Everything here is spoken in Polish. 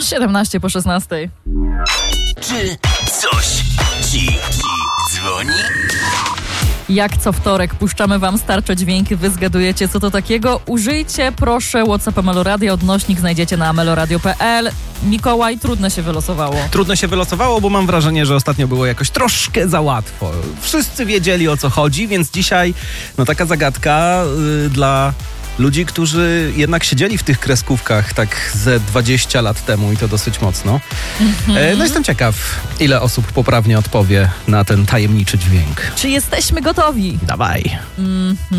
17 po 16. Czy coś ci dzwoni? Jak co wtorek puszczamy wam starcze dźwięki, wy zgadujecie, co to takiego. Użyjcie proszę WhatsAppa Meloradio, odnośnik znajdziecie na meloradio.pl. Mikołaj, trudno się wylosowało. Trudno się wylosowało, bo mam wrażenie, że ostatnio było jakoś troszkę za łatwo. Wszyscy wiedzieli, o co chodzi, więc dzisiaj taka zagadka dla ludzi, którzy jednak siedzieli w tych kreskówkach tak ze 20 lat temu i to dosyć mocno. No jestem ciekaw, ile osób poprawnie odpowie na ten tajemniczy dźwięk. Czy jesteśmy gotowi? Dawaj.